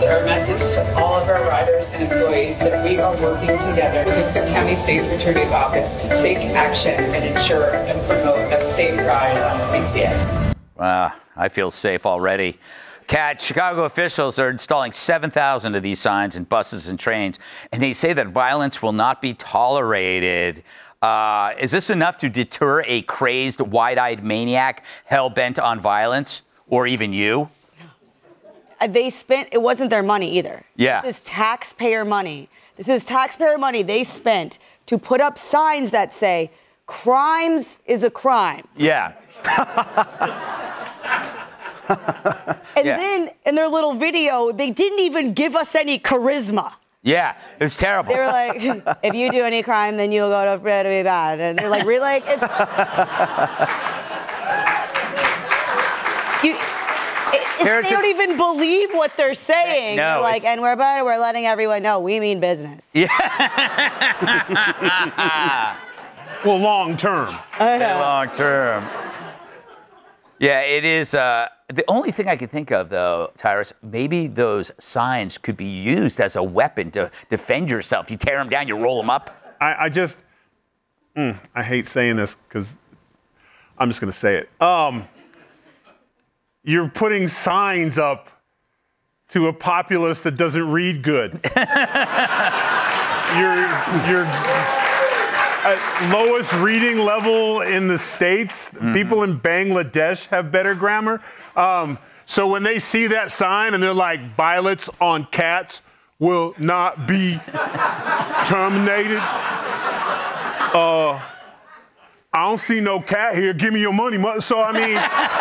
our message to all of our riders and employees that we are working together with the County State's Attorney's Office to take action and ensure and promote a safe ride on the CTA. I feel safe already. Kat, Chicago officials are installing 7,000 of these signs in buses and trains, and they say that violence will not be tolerated. Is this enough to deter a crazed, wide-eyed maniac hell-bent on violence, or even you? It wasn't their money either. Yeah. This is taxpayer money. This is taxpayer money they spent to put up signs that say, crimes is a crime. Yeah. And then in their little video, they didn't even give us any charisma. Yeah, it was terrible. They were like, if you do any crime, then you'll go to be bad. And they're like, really? They don't even believe what they're saying. No, like, and we're letting everyone know we mean business. Yeah. Well, long term. Long term. Yeah, it is. The only thing I can think of, though, Tyrus, maybe those signs could be used as a weapon to defend yourself. You tear them down, you roll them up. I hate saying this because I'm just going to say it. You're putting signs up to a populace that doesn't read good. You're at lowest reading level in the States. Mm-hmm. People in Bangladesh have better grammar. So when they see that sign and they're like, violence on cats will not be terminated. I don't see no cat here. Give me your money. So, I mean...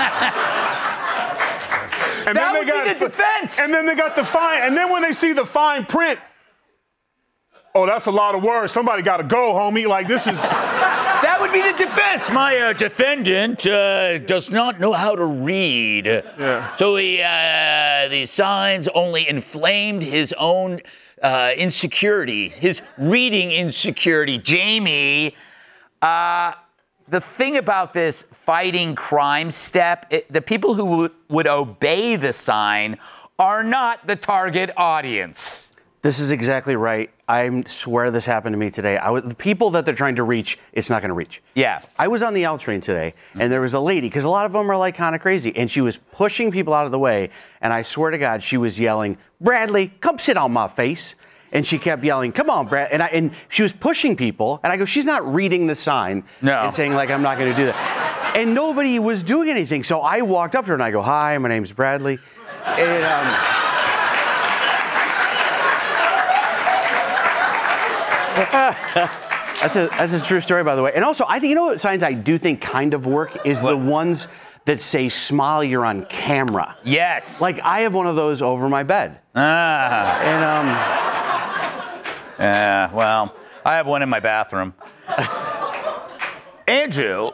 And that then would be the defense. And then they got the fine. And then when they see the fine print, oh, that's a lot of words. Somebody got to go, homie. Like, this is... That would be the defense. My defendant does not know how to read. Yeah. So the signs only inflamed his own insecurity, his reading insecurity. Jamie, the thing about this fighting crime step, the people who would obey the sign are not the target audience. This is exactly right. I swear this happened to me today. The people that they're trying to reach, it's not going to reach. Yeah. I was on the L train today, and there was a lady, because a lot of them are like kind of crazy, and she was pushing people out of the way, and I swear to God, she was yelling, "Bradley, come sit on my face." And she kept yelling, "Come on, Brad." And she was pushing people, and I go, she's not reading the sign and saying, like, I'm not going to do that. And nobody was doing anything. So I walked up to her, and I go, "Hi, my name's Bradley." And, that's a true story, by the way. And also, I think, you know what signs I do think kind of work is the ones that say, "Smile, you're on camera." Yes. Like, I have one of those over my bed. Yeah, well, I have one in my bathroom. Andrew.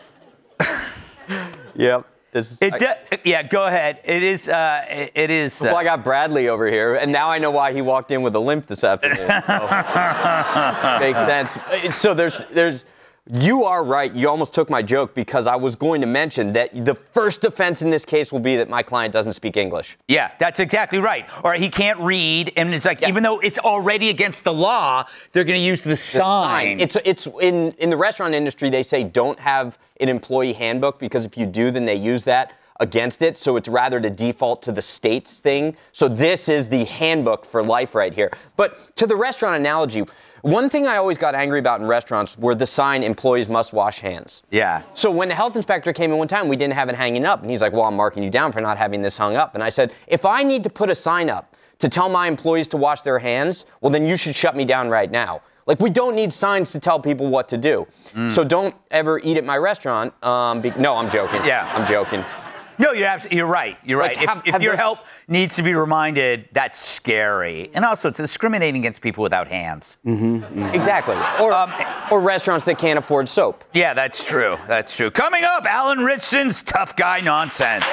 Yep. Yeah, go ahead. It is. Well, I got Bradley over here, and now I know why he walked in with a limp this afternoon. So, makes sense. So there's. You are right. You almost took my joke because I was going to mention that the first defense in this case will be that my client doesn't speak English. Yeah, that's exactly right. Or he can't read, and it's like, even though it's already against the law, they're going to use the sign. It's in the restaurant industry, they say don't have an employee handbook because if you do, then they use that against it. So it's rather to default to the state's thing. So this is the handbook for life right here. But to the restaurant analogy, one thing I always got angry about in restaurants were the sign, "Employees must wash hands." Yeah. So when the health inspector came in one time, we didn't have it hanging up. And he's like, "Well, I'm marking you down for not having this hung up." And I said, if I need to put a sign up to tell my employees to wash their hands, well, then you should shut me down right now. Like, we don't need signs to tell people what to do. So don't ever eat at my restaurant. No, I'm joking. Yeah. I'm joking. No, you're right. You're right. Like, If your help needs to be reminded, that's scary. And also, it's discriminating against people without hands. Exactly. Or restaurants that can't afford soap. Yeah, that's true. That's true. Coming up, Alan Richson's Tough Guy Nonsense.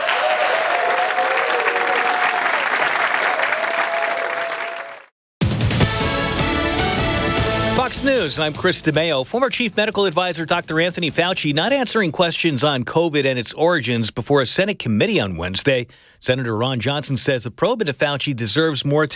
Fox News, I'm Chris DeMeo. Former Chief Medical Advisor Dr. Anthony Fauci not answering questions on COVID and its origins before a Senate committee on Wednesday. Senator Ron Johnson says the probe into Fauci deserves more